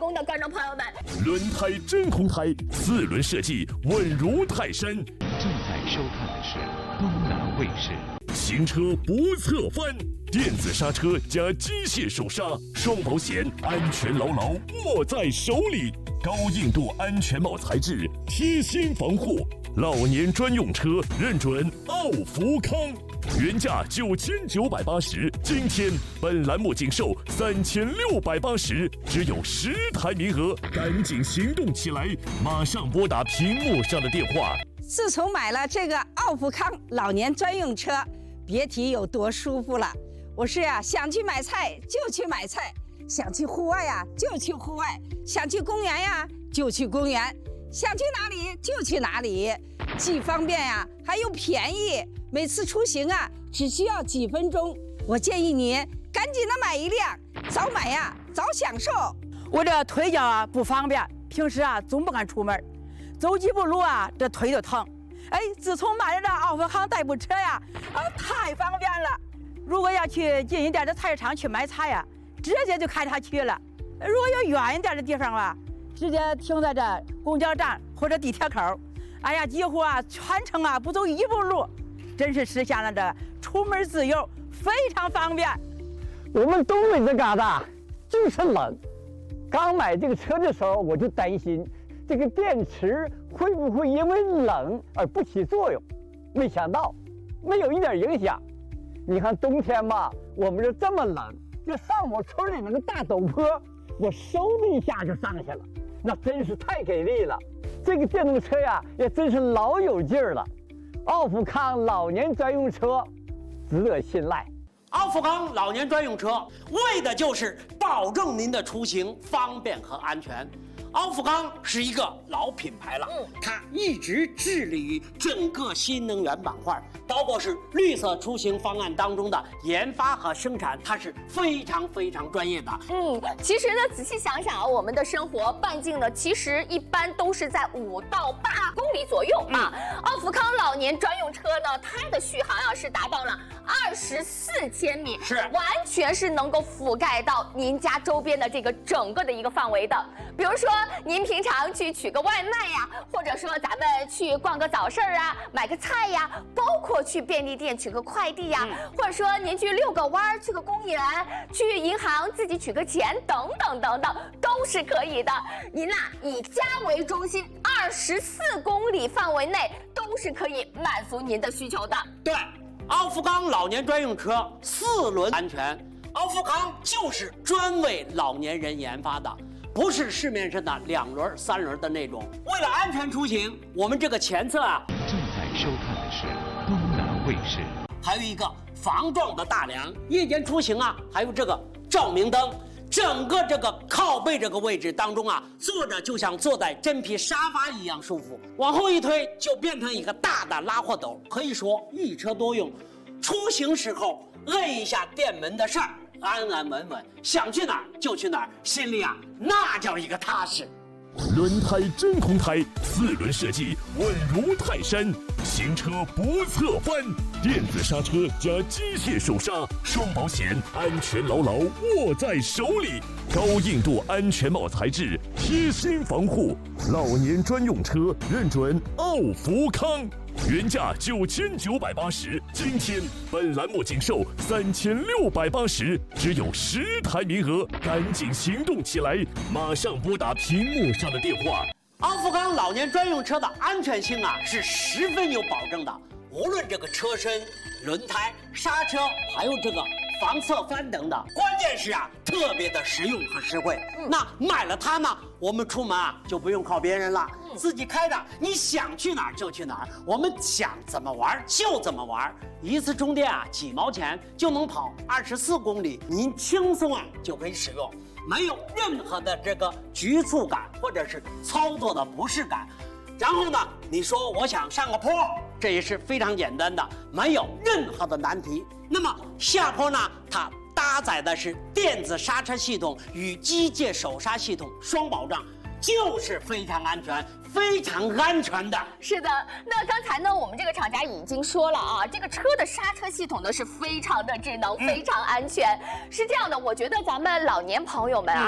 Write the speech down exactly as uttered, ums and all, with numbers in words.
工的观众朋友们。 轮胎真空胎，四轮设计稳如泰山。 正在收看的是东南卫视。 行车不侧翻，电子刹车加机械手刹，双保险，安全牢牢握在手里。高硬度安全帽材质，贴心防护，老年专用车认准奥福康。原价九千九百八十，今天本栏目仅售三千六百八十，只有十台名额，赶紧行动起来！马上拨打屏幕上的电话。 自从买了这个奥福康老年专用车，别提有多舒服了。我是呀、啊，想去买菜就去买菜，想去户外呀、啊、就去户外，想去公园呀、啊、就去公园，想去哪里就去哪里，既方便呀、啊、还又便宜。每次出行啊只需要几分钟。我建议你赶紧的买一辆，早买呀早享受。 我这腿脚啊不方便，平时啊总不敢出门，走几步路啊这腿就疼。哎，自从买了这奥福康代步车呀，啊太方便了。如果要去近一点的菜市场去买菜呀，直接就开它去了。如果有远一点的地方吧，直接停在这公交站或者地铁口。哎呀，几乎啊全程啊不走一步路，真是实现了这出门自由，非常方便。 我们东北这旮瘩就是冷，刚买这个车的时候我就担心这个电池会不会因为冷而不起作用，没想到没有一点影响。你看冬天嘛，我们这这么冷，就上我村里那个大陡坡，我嗖的一下就上去了，那真是太给力了。这个电动车呀也真是老有劲儿了。奥福康老年专用车值得信赖。 奥福康老年专用车为的就是保证您的出行方便和安全。奥福康是一个老品牌了，嗯，它一直致力于整个新能源板块，包括是绿色出行方案当中的研发和生产，它是非常非常专业的。 嗯，其实呢，仔细想想啊，我们的生活半径呢，其实一般都是在五到八公里左右啊。嗯、奥福康老年专用车呢，它的续航啊是达到了二十四千米， 是完全是能够覆盖到您家周边的这个整个的一个范围的。比如说，您平常去取个外卖呀，或者说咱们去逛个早市啊，买个菜呀，包括去便利店取个快递呀，嗯、或者说您去遛个弯，去个公园，去银行自己取个钱，等等等等，都是可以的。您呐、啊，以家为中心，二十四公里范围内都是可以满足您的需求的。 对，奥福康老年专用车四轮安全，奥福康就是专为老年人研发的。不是市面上的两轮、三轮的那种。为了安全出行，我们这个前侧啊， 正在收看的是东南卫视， 还有一个防撞的大梁，夜间出行啊，还有这个照明灯。整个这个靠背这个位置当中啊，坐着就像坐在真皮沙发一样舒服。往后一推，就变成一个大的拉货斗，可以说一车多用。出行时候摁一下电门的事儿。安安稳稳，想去哪儿就去哪儿，心里啊那叫一个踏实。 轮胎真空胎，四轮设计稳如泰山，行车不侧翻，电子刹车加机械手刹，双保险，安全牢牢握在手里。高硬度安全帽材质，贴心防护，老年专用车认准奥福康。原价九千九百八十，今天本栏目仅售三千六百八十，只有十台名额，赶紧行动起来！马上拨打屏幕上的电话。 奥福康老年专用车的安全性啊是十分有保证的，无论这个车身、轮胎、刹车，还有这个防侧翻等等，关键是啊特别的实用和实惠。嗯、那买了它呢，我们出门啊就不用靠别人了。自己开着，你想去哪儿就去哪儿，我们想怎么玩就怎么玩。一次充电啊，几毛钱就能跑二十四公里，您轻松啊就可以使用，没有任何的这个局促感或者是操作的不适感。然后呢，你说我想上个坡，这也是非常简单的，没有任何的难题。那么下坡呢，它搭载的是电子刹车系统与机械手刹系统双保障。就是非常安全，非常安全的。 是的，那刚才呢，我们这个厂家已经说了啊，这个车的刹车系统呢是非常的智能，嗯、非常安全。是这样的，我觉得咱们老年朋友们啊，